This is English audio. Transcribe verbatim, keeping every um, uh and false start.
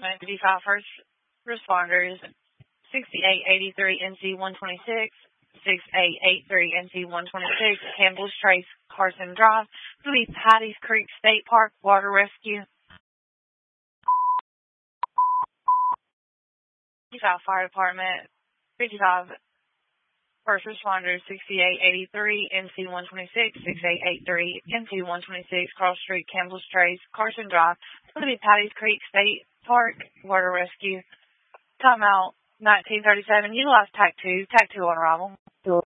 Department, fifty-five First Responders, sixty-eight eighty-three N C one twenty-six, sixty-eight eighty-three N C one twenty-six, Campbell's Trace, Carson Drive, three Patty's Creek State Park, Water Rescue, fifty-five Fire Department, fifty-five First Responders, sixty-eight eighty-three N C one twenty-six, sixty-eight eighty-three N C one twenty-six, Cross Street, Campbell's Trace, Carson Drive, three Patty's Creek State Park, Water Rescue. Timeout nineteen thirty-seven. Utilize T A C two. T A C two on arrival.